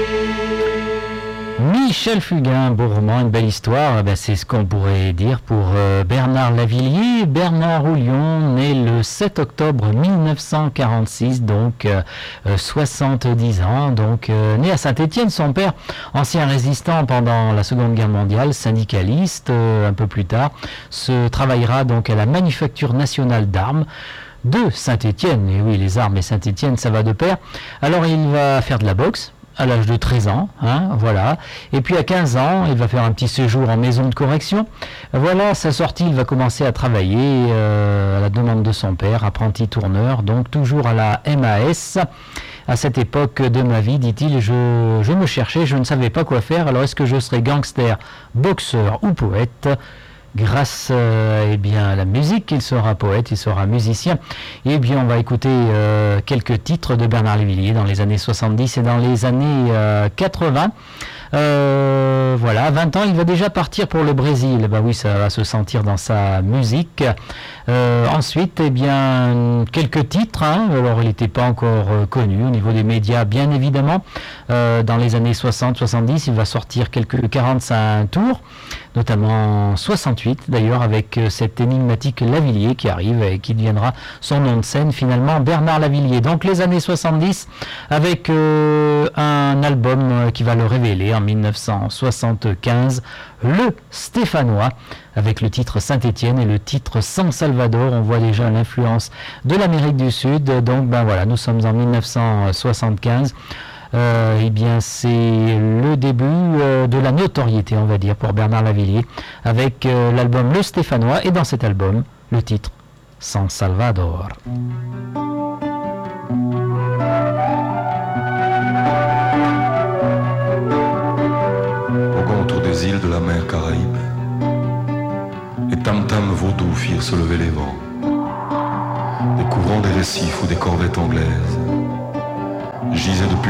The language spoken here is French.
Michel Fugain, beau roman, une belle histoire, c'est ce qu'on pourrait dire pour Bernard Lavilliers. Bernard Roulion, né le 7 octobre 1946, donc 70 ans, donc né à Saint-Étienne. Son père, ancien résistant pendant la Seconde Guerre mondiale, syndicaliste, un peu plus tard, se travaillera donc à la Manufacture nationale d'armes de Saint-Étienne. Et oui, les armes et Saint-Étienne, ça va de pair. Alors il va faire de la boxe à l'âge de 13 ans, voilà. Et puis à 15 ans, il va faire un petit séjour en maison de correction. Voilà, à sa sortie, il va commencer à travailler à la demande de son père, apprenti tourneur, donc toujours à la MAS. À cette époque de ma vie, dit-il, je me cherchais, je ne savais pas quoi faire. Alors est-ce que je serais gangster, boxeur ou poète ? Grâce à la musique, il sera poète, il sera musicien. Et bien, on va écouter quelques titres de Bernard Lavilliers dans les années 70 et dans les années 80. Voilà, à 20 ans, il va déjà partir pour le Brésil. Bah oui, ça va se sentir dans sa musique. Ensuite, quelques titres. Alors, il n'était pas encore connu au niveau des médias, bien évidemment. Dans les années 60-70, il va sortir quelques 45 tours, notamment 68 d'ailleurs, avec cet énigmatique Lavilliers qui arrive et qui deviendra son nom de scène finalement, Bernard Lavilliers. Donc les années 70 avec un album qui va le révéler en 1975, Le Stéphanois, avec le titre Saint-Étienne et le titre San Salvador. On voit déjà l'influence de l'Amérique du Sud. Donc voilà, nous sommes en 1975. C'est le début de la notoriété, on va dire, pour Bernard Lavilliers, avec l'album Le Stéphanois, et dans cet album, le titre San Salvador. Au contour des îles de la mer Caraïbe, les tam-tams vaudous firent se lever les vents, découvrant des récifs ou des corvettes anglaises, gisaient depuis